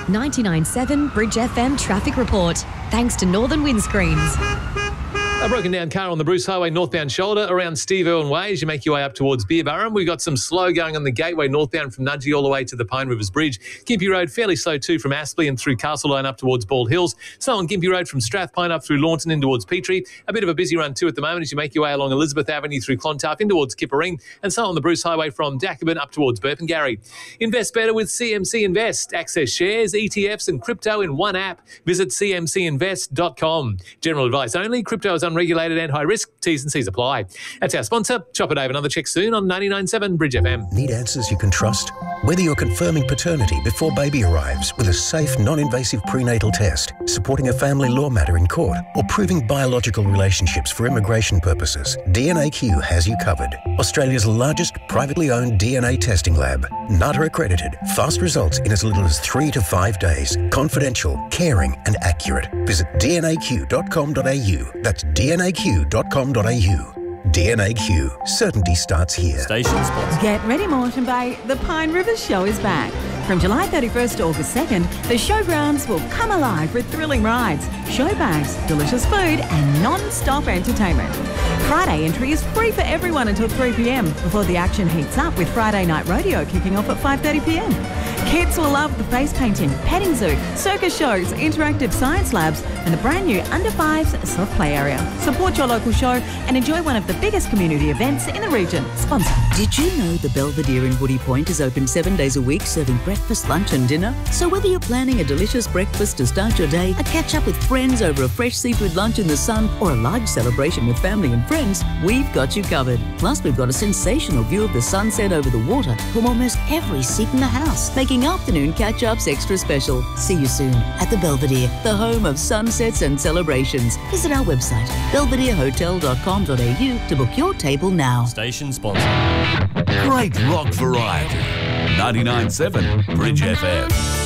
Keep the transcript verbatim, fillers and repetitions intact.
ninety-nine point seven Bridge F M traffic report. Thanks to Northern Windscreens. A broken down car on the Bruce Highway northbound shoulder around Steve Irwin Way as you make your way up towards Beerburrum. We've got some slow going on the Gateway northbound from Nudgee all the way to the Pine Rivers Bridge. Gympie Road fairly slow too from Aspley and through Castlelane up towards Bald Hills. Slow on Gympie Road from Strathpine up through Launton in towards Petrie. A bit of a busy run too at the moment as you make your way along Elizabeth Avenue through Clontarf in towards Kippa-Ring, and so on the Bruce Highway from Dacabin up towards Burpengary. Invest better with C M C Invest. Access shares, E T Fs and crypto in one app. Visit c m c invest dot com. General advice only. Crypto is unregulated and high risk. T's and C's apply. That's our sponsor. Chop it over. Another check soon on ninety-nine point seven Bridge F M. Need answers you can trust? Whether you're confirming paternity before baby arrives with a safe, non-invasive prenatal test, supporting a family law matter in court, or proving biological relationships for immigration purposes, D N A Q has you covered. Australia's largest privately owned D N A testing lab. N A T A accredited. Fast results in as little as three to five days. Confidential, caring and accurate. Visit d n a q dot com dot a u. That's d n a q dot com dot a u. D N A Q. Certainty starts here. Station sponsor. Get ready, Moreton Bay. The Pine Rivers Show is back. From July thirty-first to August second, the showgrounds will come alive with thrilling rides, show bags, delicious food and non-stop entertainment. Friday entry is free for everyone until three p m before the action heats up with Friday Night Rodeo kicking off at five thirty p m. Kids will love the face painting, petting zoo, circus shows, interactive science labs and the brand new Under Fives soft play area. Support your local show and enjoy one of the biggest community events in the region. Sponsor. Did you know the Belvedere in Woody Point is open seven days a week serving breakfast, lunch and dinner? So whether you're planning a delicious breakfast to start your day, a catch up with friends over a fresh seafood lunch in the sun or a large celebration with family and friends, we've got you covered. Plus we've got a sensational view of the sunset over the water from almost every seat in the house, making afternoon catch-ups extra special. See you soon at the Belvedere, the home of sunsets and celebrations. Visit our website, belvedere hotel dot com dot a u to book your table now. Station sponsor. Great rock variety. ninety-nine point seven Bridge F M.